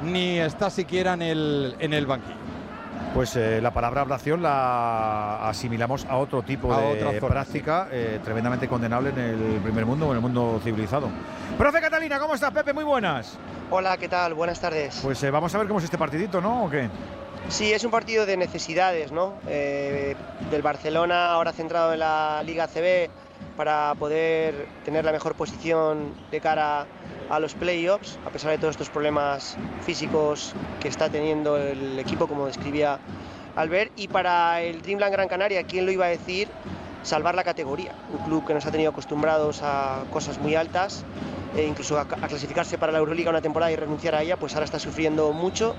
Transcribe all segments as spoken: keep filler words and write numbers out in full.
ni está siquiera en el, en el banquillo. Pues eh, la palabra ablación la asimilamos a otro tipo a de otra forma, práctica eh, tremendamente condenable en el primer mundo o en el mundo civilizado. Profe Catalina, ¿cómo estás? Pepe, muy buenas. Hola, ¿qué tal? Buenas tardes. Pues eh, vamos a ver cómo es este partidito, ¿no? ¿O qué? Sí, es un partido de necesidades, ¿no? Eh, del Barcelona, ahora centrado en la Liga A C B, para poder tener la mejor posición de cara a los playoffs, a pesar de todos estos problemas físicos que está teniendo el equipo, como describía Albert. Y para el Dreamland Gran Canaria, ¿quién lo iba a decir? Salvar la categoría. Un club que nos ha tenido acostumbrados a cosas muy altas, e incluso a, a clasificarse para la Euroliga una temporada y renunciar a ella, pues ahora está sufriendo mucho.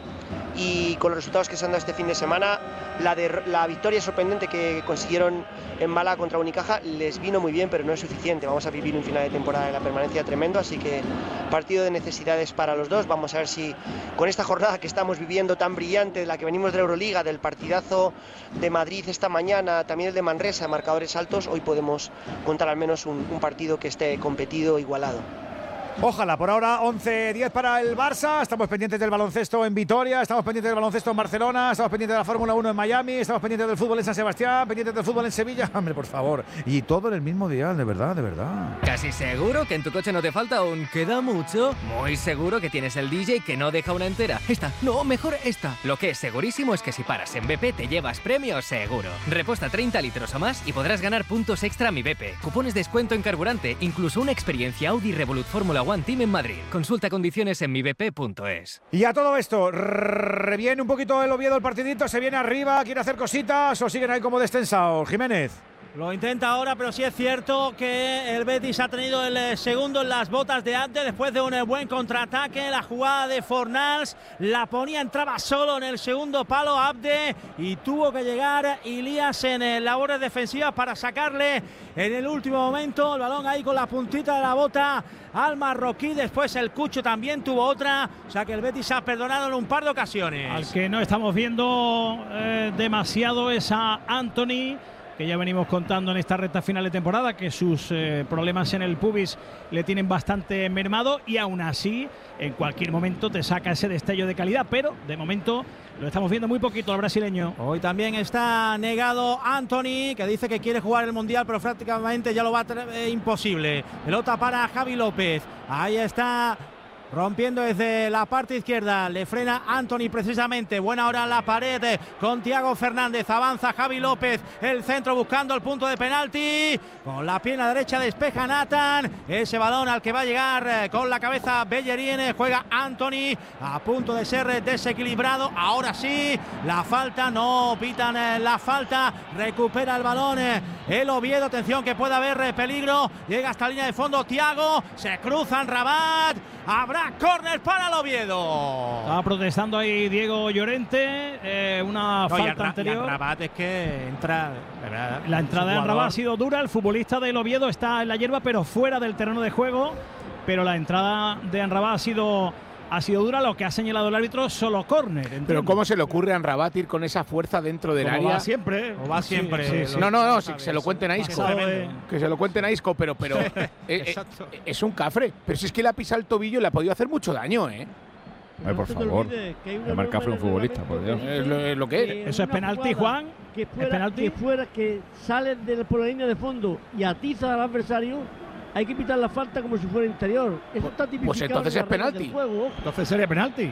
Y con los resultados que se han dado este fin de semana, la, de, la victoria sorprendente que consiguieron en Málaga contra Unicaja les vino muy bien, pero no es suficiente. Vamos a vivir un final de temporada de la permanencia tremendo, así que partido de necesidades para los dos. Vamos a ver si con esta jornada que estamos viviendo tan brillante, de la que venimos de la Euroliga, del partidazo de Madrid esta mañana, también el de Manresa, marcadores altos, hoy podemos contar al menos un, un partido que esté competido, igualado. Ojalá. Por ahora once diez para el Barça. Estamos pendientes del baloncesto en Vitoria, estamos pendientes del baloncesto en Barcelona, estamos pendientes de la Fórmula uno en Miami, estamos pendientes del fútbol en San Sebastián, pendientes del fútbol en Sevilla. Hombre, por favor. Y todo en el mismo día, de verdad, de verdad. ¿Casi seguro que en tu coche no te falta un queda mucho? Muy seguro que tienes el D J que no deja una entera. Esta, no, mejor esta. Lo que es segurísimo es que si paras en B P te llevas premios seguro. Reposta treinta litros o más y podrás ganar puntos extra a mi B P. Cupones de descuento en carburante, incluso una experiencia Audi Revolut Fórmula One Team en Madrid. Consulta condiciones en mi b p punto es. Y a todo esto, reviene un poquito el Oviedo el partidito, se viene arriba, quiere hacer cositas o siguen ahí como descensados. Jiménez. Lo intenta ahora, pero sí es cierto que el Betis ha tenido el segundo en las botas de Abde después de un buen contraataque. La jugada de Fornals la ponía, entraba solo en el segundo palo Abde y tuvo que llegar Ilías en labores defensivas para sacarle en el último momento el balón ahí con la puntita de la bota al marroquí. Después el Cucho también tuvo otra, o sea que el Betis ha perdonado en un par de ocasiones. Al que no estamos viendo eh, demasiado es a Anthony, que ya venimos contando en esta recta final de temporada que sus eh, problemas en el pubis le tienen bastante mermado, y aún así en cualquier momento te saca ese destello de calidad, pero de momento lo estamos viendo muy poquito al brasileño. Hoy también está negado Anthony, que dice que quiere jugar el Mundial, pero prácticamente ya lo va a tener eh, imposible. Pelota para Javi López, ahí está rompiendo desde la parte izquierda, le frena Anthony precisamente. Buena hora en la pared con Thiago Fernández, avanza Javi López, el centro buscando el punto de penalti, con la pierna derecha despeja Nathan, ese balón al que va a llegar con la cabeza Bellerín, juega Anthony a punto de ser desequilibrado. Ahora sí, la falta, no pitan la falta, recupera el balón el Oviedo, atención que puede haber peligro, llega hasta la línea de fondo Thiago, se cruzan Rabat, habrá córner para el Oviedo. Estaba protestando ahí Diego Llorente, eh, una no, falta y anterior. Y Rabat es que entra, ¿verdad? La entrada de Rabat ha sido dura, el futbolista del Oviedo está en la hierba pero fuera del terreno de juego, pero la entrada de Rabat ha sido ha sido dura, lo que ha señalado el árbitro, solo córner. Entiendo. Pero ¿cómo se le ocurre a Rabat ir con esa fuerza dentro del Como área? Va siempre. O va siempre. Sí, sí, sí. No, no, no, sí, que se lo cuenten a Isco. De... Que se lo cuenten a Isco, pero, pero eh, eh, es un cafre. Pero si es que le ha pisado el tobillo y le ha podido hacer mucho daño, ¿eh? Ay, por favor, le marca un futbolista, por Dios. Es lo, es lo que es. Eso es penalti, Juan. Que fuera, ¿Es penalti? Que fuera que sale de, por la línea de fondo y atiza al adversario, hay que pitar la falta como si fuera interior. Eso está tipificado. Pues entonces es penalti. Juego. Entonces sería penalti.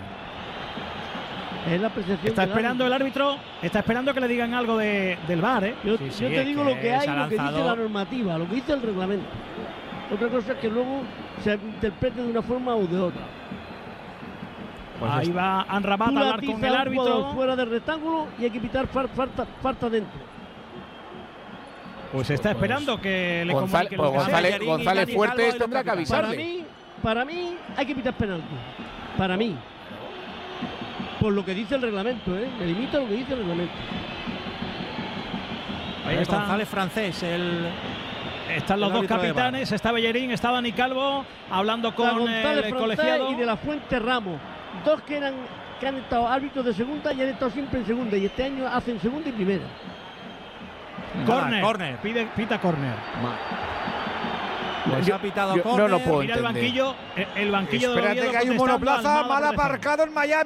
Es la percepción. Está esperando árbitro. el árbitro, está esperando que le digan algo de, del V A R, ¿eh? Yo, sí, sí, yo te digo que lo que hay, lo que dice la lanzado... normativa, lo que dice el reglamento. Otra cosa es que luego se interprete de una forma u de otra. Pues ahí está. Va Amrabat a hablar con el árbitro. Fuera del rectángulo y hay que pitar falta, falta dentro. Pues está pues, esperando que le González, comunique pues González, González Fuertes tendrá que avisarle. Para mí, para mí hay que pitar penalti. Para mí. Por lo que dice el reglamento, ¿eh? Me limita lo que dice el reglamento. Ahí está González francés, el... Están los dos capitanes, está Bellerín, está Dani Calvo, hablando con el colegiado. Y de la Fuente Ramos. Dos que, eran, que han estado árbitros de segunda y han estado siempre en segunda. Y este año hacen segunda y primera. Corner, corner, pide, pita corner. Pues ha pitado corner. No, no puedo Mira entender. el banquillo, el, el banquillo Espérate de que hay un monoplaza mal aparcado en Miami.